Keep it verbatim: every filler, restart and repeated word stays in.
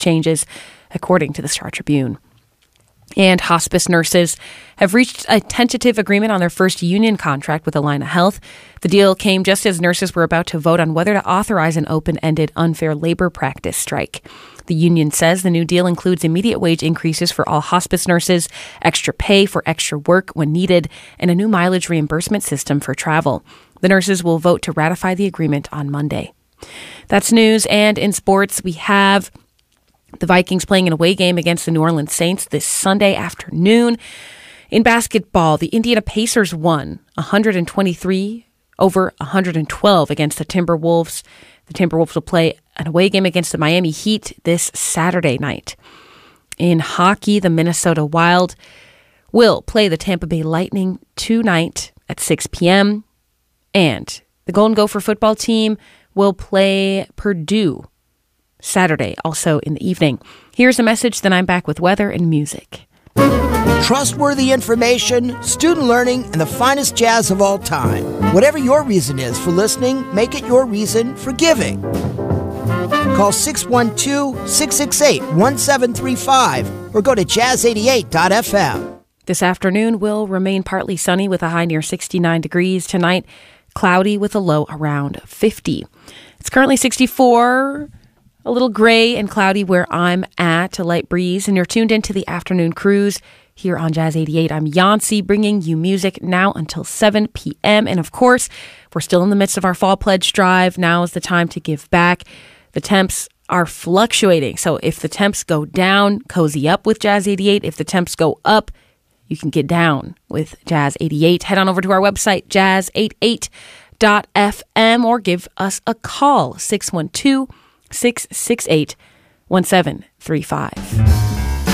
changes, according to the Star Tribune. And hospice nurses have reached a tentative agreement on their first union contract with Allina Health. The deal came just as nurses were about to vote on whether to authorize an open-ended unfair labor practice strike. The union says the new deal includes immediate wage increases for all hospice nurses, extra pay for extra work when needed, and a new mileage reimbursement system for travel. The nurses will vote to ratify the agreement on Monday. That's news. And in sports, we have the Vikings playing an away game against the New Orleans Saints this Sunday afternoon. In basketball, the Indiana Pacers won one twenty-three over one twelve against the Timberwolves. The Timberwolves will play an away game against the Miami Heat this Saturday night. In hockey, the Minnesota Wild will play the Tampa Bay Lightning tonight at six p.m. And the Golden Gopher football team will play Purdue Saturday, also in the evening. Here's a message, then I'm back with weather and music. Trustworthy information, student learning, and the finest jazz of all time. Whatever your reason is for listening, make it your reason for giving. Call six one two, six six eight, one seven three five or go to jazz eighty-eight dot f m. This afternoon will remain partly sunny with a high near sixty-nine degrees. Tonight, cloudy with a low around fifty. It's currently sixty-four. A little gray and cloudy where I'm at, a light breeze, and you're tuned into the afternoon cruise here on Jazz eighty-eight. I'm Yancy, bringing you music now until seven p.m. And of course, we're still in the midst of our fall pledge drive. Now is the time to give back. The temps are fluctuating. So if the temps go down, cozy up with Jazz eighty-eight. If the temps go up, you can get down with Jazz eighty-eight. Head on over to our website, jazz eighty-eight dot f m, or give us a call, six one two, six six eight, one seven three five.